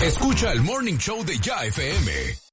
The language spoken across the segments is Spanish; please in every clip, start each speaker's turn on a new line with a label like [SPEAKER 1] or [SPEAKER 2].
[SPEAKER 1] Escucha el Morning Show de Ya FM.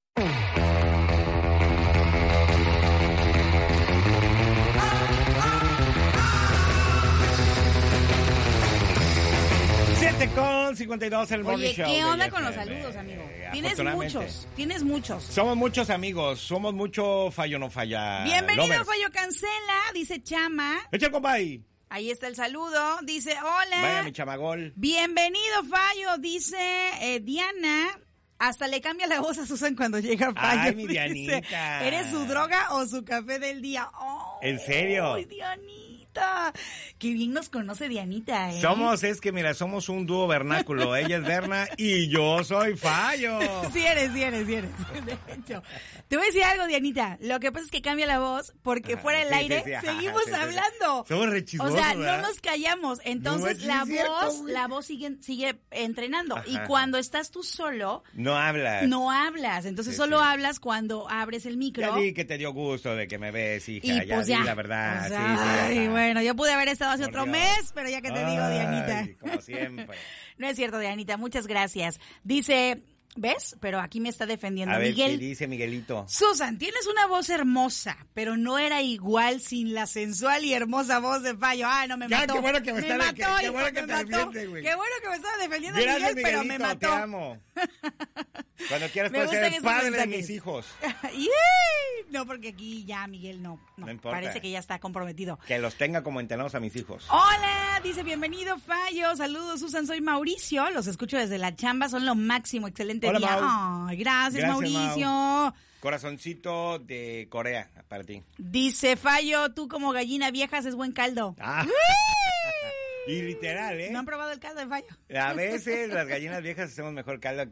[SPEAKER 2] 7:52 el Morning Show.
[SPEAKER 3] Oye, ¿qué onda con los saludos, amigo? Tienes muchos.
[SPEAKER 2] Somos muchos amigos, somos mucho fallo no falla.
[SPEAKER 3] Bienvenido,
[SPEAKER 2] lovers.
[SPEAKER 3] Fallo Cancela, dice Chama.
[SPEAKER 2] Echa, compay.
[SPEAKER 3] Ahí está el saludo, dice hola.
[SPEAKER 2] Vaya mi chamagol.
[SPEAKER 3] Bienvenido, Fallo, dice Diana. Hasta le cambia la voz a Susan cuando llega Fallo.
[SPEAKER 2] Ay, mi
[SPEAKER 3] dice,
[SPEAKER 2] Dianita.
[SPEAKER 3] ¿eres su droga o su café del día? Oh,
[SPEAKER 2] ¿En serio?
[SPEAKER 3] Ay, Dianita. Qué bien nos conoce Dianita, ¿eh?
[SPEAKER 2] Somos un dúo vernáculo. Ella es Berna y yo soy Fallo.
[SPEAKER 3] Sí eres. De hecho, te voy a decir algo, Dianita. Lo que pasa es que cambia la voz porque fuera del aire seguimos hablando.
[SPEAKER 2] Somos rechismosos,
[SPEAKER 3] o sea,
[SPEAKER 2] ¿verdad?
[SPEAKER 3] no nos callamos. Entonces la voz sigue entrenando.
[SPEAKER 2] Ajá.
[SPEAKER 3] Y cuando estás tú solo,
[SPEAKER 2] No hablas.
[SPEAKER 3] no hablas. Entonces solo hablas cuando abres el micro.
[SPEAKER 2] Ya di que te dio gusto de que me ves, hija.
[SPEAKER 3] Y
[SPEAKER 2] ya
[SPEAKER 3] pues
[SPEAKER 2] di
[SPEAKER 3] ya.
[SPEAKER 2] la verdad.
[SPEAKER 3] O sea,
[SPEAKER 2] sí.
[SPEAKER 3] bueno, yo pude haber estado hace
[SPEAKER 2] Por
[SPEAKER 3] otro
[SPEAKER 2] Dios.
[SPEAKER 3] mes, pero ya que te digo,
[SPEAKER 2] Ay,
[SPEAKER 3] Dianita.
[SPEAKER 2] como siempre.
[SPEAKER 3] No es cierto, Dianita. Muchas gracias. Dice, ¿ves? Pero aquí me está defendiendo
[SPEAKER 2] A ver,
[SPEAKER 3] Miguel.
[SPEAKER 2] ¿qué dice Miguelito?
[SPEAKER 3] Susan, tienes una voz hermosa, pero no era igual sin la sensual y hermosa voz de Fallo. Ah, no, me
[SPEAKER 2] Ya,
[SPEAKER 3] mató.
[SPEAKER 2] qué bueno que me está-
[SPEAKER 3] mató,
[SPEAKER 2] qué
[SPEAKER 3] hijo,
[SPEAKER 2] bueno que
[SPEAKER 3] me
[SPEAKER 2] te
[SPEAKER 3] mató.
[SPEAKER 2] defiende, güey.
[SPEAKER 3] Qué bueno que me estaba defendiendo
[SPEAKER 2] Gracias,
[SPEAKER 3] Miguel, pero me
[SPEAKER 2] Miguelito,
[SPEAKER 3] mató.
[SPEAKER 2] te amo. Cuando quieras
[SPEAKER 3] Me
[SPEAKER 2] puedes ser
[SPEAKER 3] gustan
[SPEAKER 2] el
[SPEAKER 3] esos
[SPEAKER 2] padre de
[SPEAKER 3] mensajes.
[SPEAKER 2] mis hijos.
[SPEAKER 3] ¡Yay! No, porque aquí ya Miguel no
[SPEAKER 2] importa.
[SPEAKER 3] parece que ya está comprometido.
[SPEAKER 2] Que los tenga como entrenados a mis hijos.
[SPEAKER 3] Hola, dice bienvenido Fallo, saludos Susan, soy Mauricio, los escucho desde la chamba, son lo máximo, excelente
[SPEAKER 2] Hola,
[SPEAKER 3] día.
[SPEAKER 2] Mau.
[SPEAKER 3] Ay, gracias Mauricio.
[SPEAKER 2] Mau. Corazoncito de Corea para ti.
[SPEAKER 3] Dice Fallo, tú como gallina vieja haces buen caldo.
[SPEAKER 2] Ah. Y literal, ¿eh?
[SPEAKER 3] ¿No han probado el caldo de Fallo?
[SPEAKER 2] A veces las gallinas viejas hacemos mejor caldo